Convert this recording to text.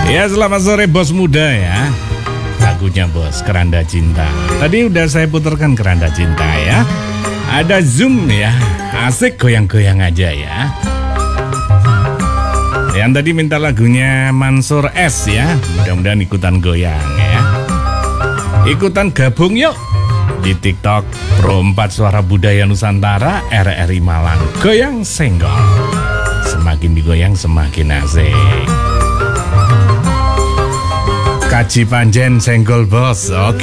Ya, selamat sore bos muda ya. Lagunya bos, Keranda Cinta. Tadi udah saya putarkan Keranda Cinta ya. Ada Zoom ya, asik goyang-goyang aja ya. Yang tadi minta lagunya Mansur S ya. Mudah-mudahan ikutan goyang ya. Ikutan gabung yuk di TikTok Pro 4 Suara Budaya Nusantara RRI Malang. Goyang senggol. Semakin digoyang semakin asik. Kaji panjen senggol bos. Oke.